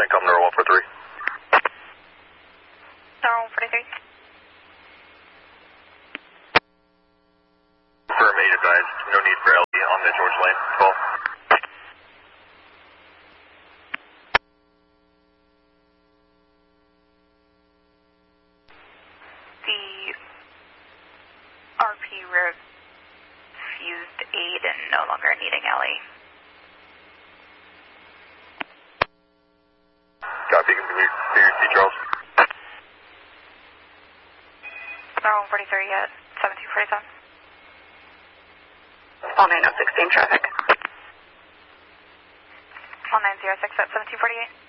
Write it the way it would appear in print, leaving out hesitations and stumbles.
CENTCOM number 143. Number 143. Firm 8 advised, no need for LE on the George Lane. Call. The RP refused aid and no longer needing LE. Copy, you can clear your seat, Charles. Number 143 at 7247. All 9016 traffic. All 906 at 7248.